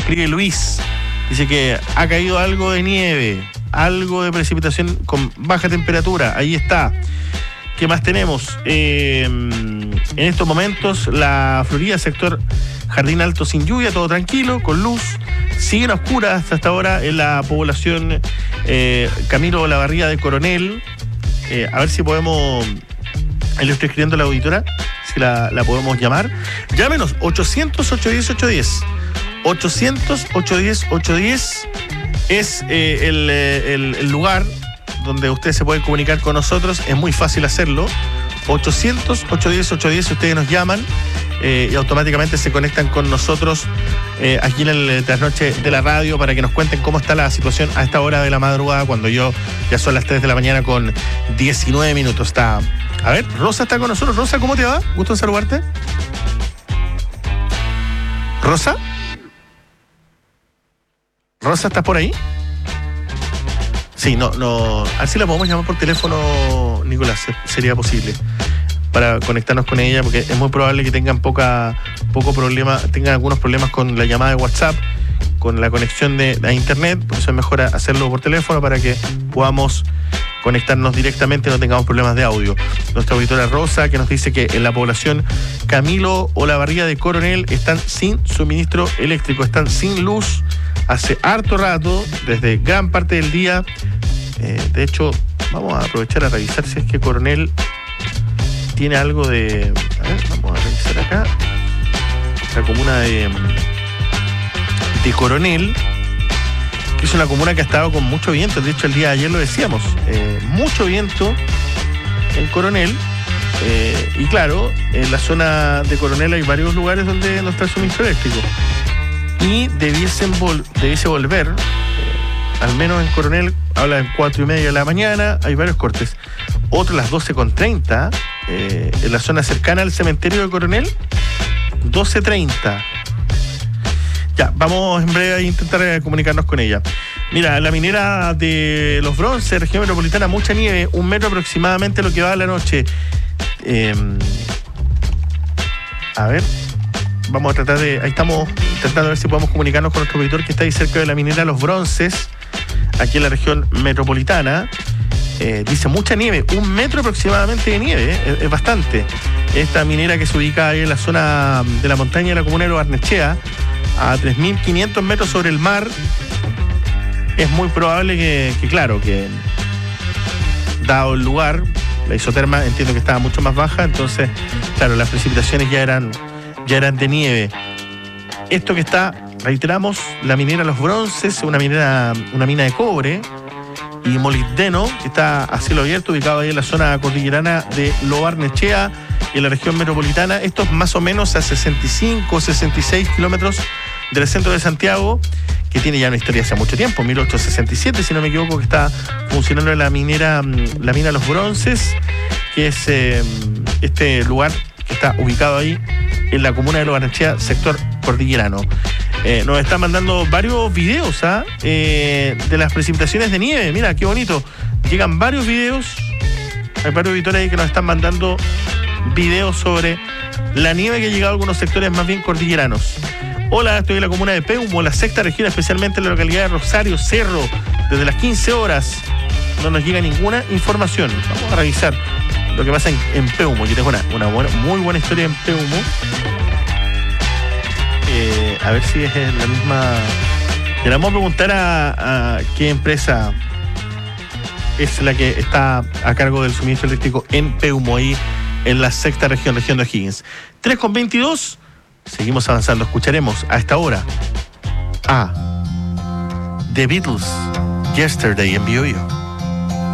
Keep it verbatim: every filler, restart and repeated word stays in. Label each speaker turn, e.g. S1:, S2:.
S1: escribe Luis. Dice que ha caído algo de nieve, algo de precipitación con baja temperatura. Ahí está. ¿Qué más tenemos? Eh, en estos momentos, la Florida, sector Jardín Alto sin lluvia, todo tranquilo, con luz. Siguen oscuras hasta esta hora en la población eh, Camilo Olavarría de Coronel. Eh, a ver si podemos... Ahí le estoy escribiendo a la auditora, si la, la podemos llamar. Llámenos, ochocientos, ochocientos diez, ochocientos diez. ochocientos, ochocientos diez, ochocientos diez es eh, el, el, el lugar donde ustedes se pueden comunicar con nosotros. Es muy fácil hacerlo. ochocientos, ochocientos diez, ochocientos diez, ustedes nos llaman eh, y automáticamente se conectan con nosotros eh, aquí en el Trasnoche de la radio para que nos cuenten cómo está la situación a esta hora de la madrugada, cuando yo ya son las tres de la mañana con diecinueve minutos. Está, a ver, Rosa está con nosotros. Rosa, ¿cómo te va? Gusto en saludarte. ¿Rosa? ¿Rosa, estás por ahí? Sí, no, no. A ver si la podemos llamar por teléfono, Nicolás, sería posible, para conectarnos con ella, porque es muy probable que tengan poca, poco problema, tengan algunos problemas con la llamada de WhatsApp, con la conexión de, de internet. Por eso es mejor hacerlo por teléfono para que podamos conectarnos directamente y no tengamos problemas de audio. Nuestra auditora Rosa, que nos dice que en la población Camilo Olavarría de Coronel están sin suministro eléctrico, están sin luz hace harto rato, desde gran parte del día. Eh, de hecho, vamos a aprovechar a revisar si es que Coronel tiene algo de... A ver, vamos a revisar acá. La comuna de, de Coronel, que es una comuna que ha estado con mucho viento. De hecho, el día de ayer lo decíamos. Eh, mucho viento en Coronel. Eh, y claro, en la zona de Coronel hay varios lugares donde no está el suministro eléctrico. Y debiesen vol- debiese volver, eh, al menos en Coronel, habla de cuatro y media de la mañana, hay varios cortes. Otro a las doce con treinta, eh, en la zona cercana al cementerio de Coronel, doce treinta. Ya, vamos en breve a intentar eh, comunicarnos con ella. Mira, la minera de Los Bronces, región metropolitana, mucha nieve, un metro aproximadamente lo que va a la noche. Eh, a ver... Vamos a tratar de... Ahí estamos tratando de ver si podemos comunicarnos con nuestro auditor que está ahí cerca de la minera Los Bronces, aquí en la región metropolitana. Eh, dice mucha nieve, un metro aproximadamente de nieve, eh, es, es bastante. Esta minera que se ubica ahí en la zona de la montaña de la comuna de Lo Barnechea, a tres mil quinientos metros sobre el mar. Es muy probable que, que, claro, que dado el lugar, la isoterma entiendo que estaba mucho más baja, entonces, claro, las precipitaciones ya eran... ya eran de nieve. Esto que está, reiteramos, la minera Los Bronces, una minera, una mina de cobre y molibdeno, que está a cielo abierto, ubicado ahí en la zona cordillerana de Lo Barnechea, en la región metropolitana. Esto es más o menos a sesenta y cinco, sesenta y seis kilómetros del centro de Santiago, que tiene ya una historia hace mucho tiempo, mil ochocientos sesenta y siete, si no me equivoco, que está funcionando la minera, la mina Los Bronces, que es eh, este lugar que está ubicado ahí en la comuna de Lo Barnechea, sector cordillerano. Eh, nos están mandando varios videos ¿ah? eh, de las precipitaciones de nieve. Mira, qué bonito. Llegan varios videos. Hay varios auditores ahí que nos están mandando videos sobre la nieve que ha llegado a algunos sectores más bien cordilleranos. Hola, estoy en la comuna de Peumo, la sexta región, especialmente en la localidad de Rosario, Cerro. Desde las quince horas no nos llega ninguna información. Vamos a revisar lo que pasa en, en Peumo. Yo tengo una, una buena, muy buena historia en Peumo. Eh, a ver si es la misma. Le vamos a preguntar a, a qué empresa es la que está a cargo del suministro eléctrico en Peumo, ahí en la sexta región, región de O'Higgins. tres con veintidós, seguimos avanzando. Escucharemos a esta hora a The Beatles, Yesterday en Biobío.